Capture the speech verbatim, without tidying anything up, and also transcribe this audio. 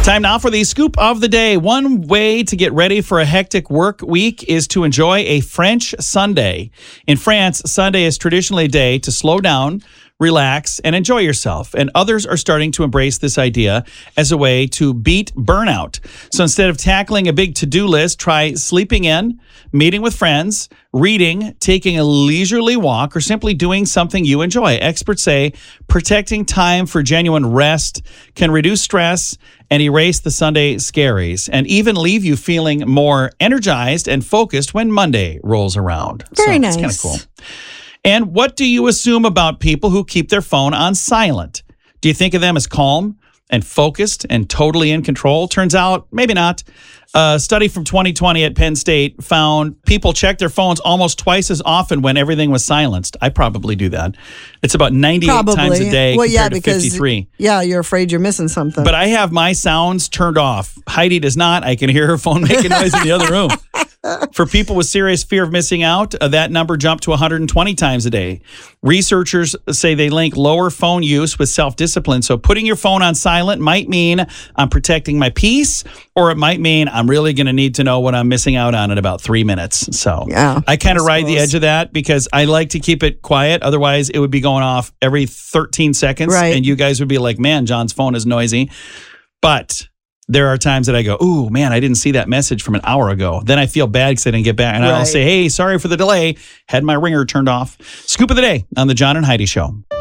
Time now for the scoop of the day. One way to get ready for a hectic work week is to enjoy a French Sunday. In France, Sunday is traditionally a day to slow down, relax, and enjoy yourself. And others are starting to embrace this idea as a way to beat burnout. So instead of tackling a big to-do list, try sleeping in, meeting with friends, reading, taking a leisurely walk, or simply doing something you enjoy. Experts say protecting time for genuine rest can reduce stress and erase the Sunday scaries, and even leave you feeling more energized and focused when Monday rolls around. Very so nice. It's kind of cool. And what do you assume about people who keep their phone on silent? Do you think of them as calm and focused and totally in control? Turns out, maybe not. A study from twenty twenty at Penn State found people check their phones almost twice as often when everything was silenced. I probably do that. It's about ninety-eight Probably. times a day well, compared yeah, to because, fifty-three. Yeah, you're afraid you're missing something. But I have my sounds turned off. Heidi does not. I can hear her phone making noise in the other room. For people with serious fear of missing out, uh, that number jumped to one hundred twenty times a day. Researchers say they link lower phone use with self-discipline. So putting your phone on silent might mean I'm protecting my peace, or it might mean I'm really going to need to know what I'm missing out on in about three minutes. So yeah, I kind of I ride the edge of that because I like to keep it quiet. Otherwise, it would be going off every thirteen seconds. Right. And you guys would be like, man, John's phone is noisy. But there are times that I go, ooh, man, I didn't see that message from an hour ago. Then I feel bad because I didn't get back. And I'll Right. say, hey, sorry for the delay. Had my ringer turned off. Scoop of the day on the John and Heidi Show.